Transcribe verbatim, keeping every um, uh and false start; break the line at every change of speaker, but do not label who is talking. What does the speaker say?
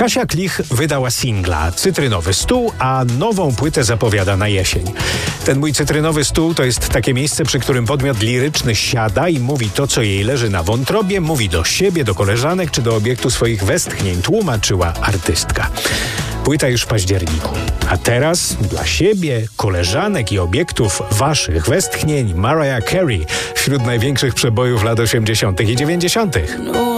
Kasia Klich wydała singla Cytrynowy stół, a nową płytę zapowiada na jesień. Ten mój cytrynowy stół to jest takie miejsce, przy którym podmiot liryczny siada i mówi to, co jej leży na wątrobie, mówi do siebie, do koleżanek czy do obiektu swoich westchnień, tłumaczyła artystka. Płyta już w październiku. A teraz dla siebie, koleżanek i obiektów waszych westchnień Mariah Carey wśród największych przebojów lat osiemdziesiątych i dziewięćdziesiątych.
No.